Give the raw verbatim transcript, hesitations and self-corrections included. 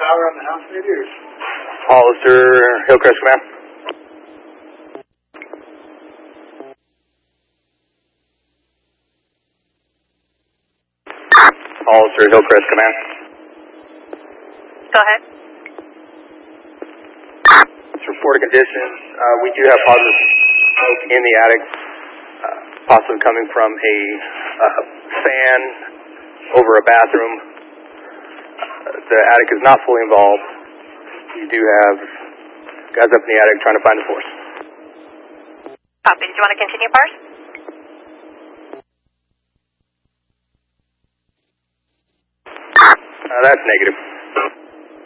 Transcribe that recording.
power on the house meters. Hollister, Hillcrest Command. Hollister, Hillcrest Command. Go ahead. It's reported conditions. Uh, we do have positive smoke in the attic, uh, possibly coming from a uh, fan over a bathroom. Uh, the attic is not fully involved. You do have guys up in the attic trying to find the force. Copy. Did you want to continue, Pars? Uh, that's negative.